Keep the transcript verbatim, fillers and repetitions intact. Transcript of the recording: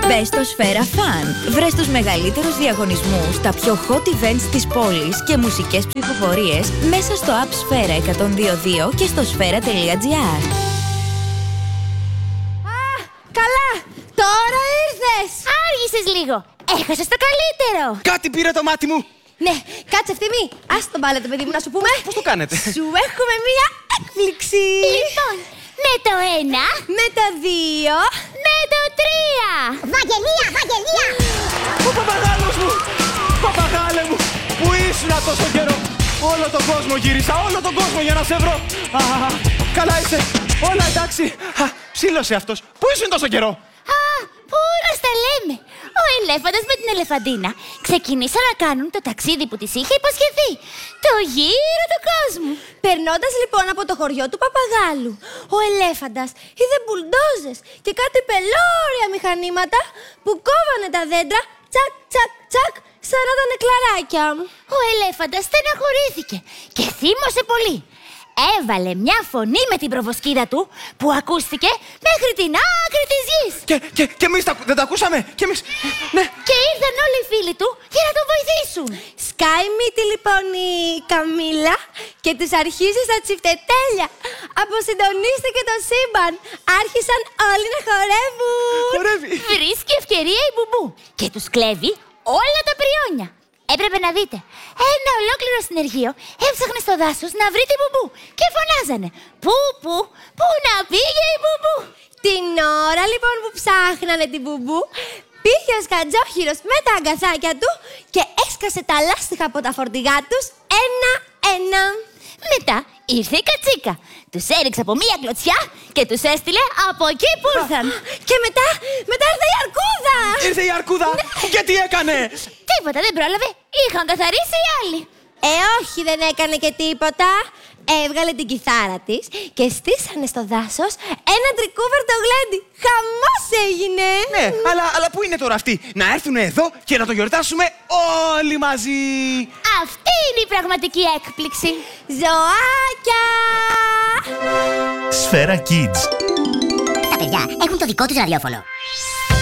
Μπες στο Σφαίρα Fun. Βρες τους μεγαλύτερους διαγωνισμούς, τα πιο hot events της πόλης και μουσικές ψηφοφορίες μέσα στο app Σφαίρα εκατόν δύο δύο και στο σφαίρα τελεία τζι άρ. Α, καλά! Τώρα ήρθες! Άργησες λίγο! Έχασες το καλύτερο! Κάτι πήρε το μάτι μου! Ναι, κάτσε Ευθύμη! Ας τον πάλετε, παιδί μου, να σου πούμε. Πώς το κάνετε? Σου έχουμε μία έκπληξη! Λοιπόν, με το ένα, Με το δύο, με το τρία! Βαγγελία, Βαγγελία! Ο παπαγάλος μου! Παπαγάλε μου! Πού ήσουν τόσο καιρό? Όλο τον κόσμο γύρισα, όλο τον κόσμο για να σε βρω! Α, καλά είσαι! Όλα εντάξει! Α, ψήλωσε αυτός! Πού ήσουν τόσο καιρό? Α, πού να στα λέμε! Ο ελέφαντας με την ελεφαντίνα ξεκινήσαν να κάνουν το ταξίδι που της είχε υποσχεθεί. Το γύρο του κόσμου. περνώντας λοιπόν από το χωριό του παπαγάλου, ο ελέφαντας είδε μπουλντόζες και κάτι πελώρια μηχανήματα που κόβανε τα δέντρα τσακ τσακ τσακ σαν να ήταν κλαράκια. Ο ελέφαντας στεναχωρήθηκε και θύμωσε πολύ. Έβαλε μια φωνή με την προβοσκίδα του που ακούστηκε μέχρι την άκρη της γης. Και, και, και εμείς τα, δεν τα ακούσαμε! Και εμείς... Ναι! Και ήρθαν όλοι οι φίλοι του για να τον βοηθήσουν. Σκάει μύτη λοιπόν η Καμίλα και τους αρχίζει στα τσιφτετέλια. Αποσυντονίστηκε το σύμπαν. Άρχισαν όλοι να χορεύουν. Χορεύει! Βρίσκει ευκαιρία η Μπουμπού και τους κλέβει όλα τα πριόνια. Έπρεπε να δείτε, ένα ολόκληρο συνεργείο έψαχνε στο δάσος να βρει την Μπουμπού και φωνάζανε «Πού, πού, πού να πήγε η Μπουμπού!» Την ώρα λοιπόν που ψάχνανε την Μπουμπού, πήγε ο Σκατζόχυρος με τα αγκαθάκια του και έσκασε τα λάστιχα από τα φορτηγά τους ένα-ένα. Μετά ήρθε η Κατσίκα, τους έριξε από μία κλωτσιά και τους έστειλε από εκεί που ήρθαν. Και μετά, μετά ήρθε η Αρκούδα! Ήρθε η Αρκούδα! Και τι έκανε? Τίποτα δεν πρόλαβε, είχαν καθαρίσει οι άλλοι. Ε, όχι, δεν έκανε και τίποτα. Έβγαλε την κιθάρα της και στήσανε στο δάσος ένα τρικούβερτο γλέντι. Χαμός έγινε! Ναι, αλλά, αλλά πού είναι τώρα αυτοί? Να έρθουν εδώ και να το γιορτάσουμε όλοι μαζί! Αυτή είναι η πραγματική έκπληξη. Ζωάκια! Σφαίρα Kids. Τα παιδιά έχουν το δικό τους ραδιόφωνο.